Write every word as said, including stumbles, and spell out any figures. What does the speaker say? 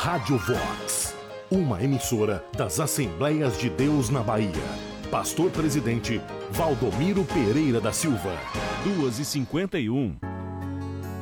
Rádio Vox, uma emissora das Assembleias de Deus na Bahia. Pastor Presidente Valdomiro Pereira da Silva. duas e cinquenta e um.